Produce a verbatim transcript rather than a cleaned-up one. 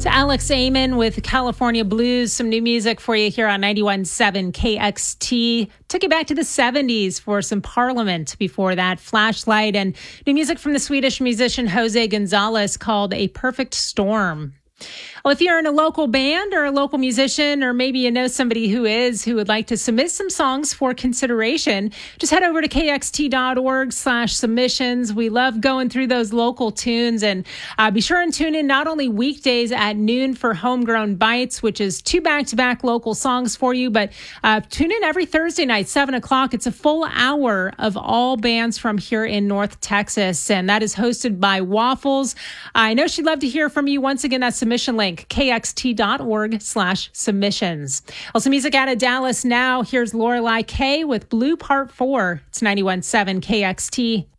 To Alex Amon with California Blues, some new music for you here on ninety-one point seven K X T. Took you back to the seventies for some Parliament before that, Flashlight, and new music from the Swedish musician Jose Gonzalez called A Perfect Storm. Well, if you're in a local band or a local musician, or maybe you know somebody who is, who would like to submit some songs for consideration, just head over to kxt.org slash submissions. We love going through those local tunes, and uh, be sure and tune in not only weekdays at noon for Homegrown Bites, which is two back-to-back local songs for you, but uh, tune in every Thursday night, seven o'clock. It's a full hour of all bands from here in North Texas, and that is hosted by Waffles. I know she'd love to hear from you. Once again, that submission link, kxt.org slash submissions. Also, music out of Dallas now. Here's Lorelei K with Blue Part four. It's ninety-one point seven K X T.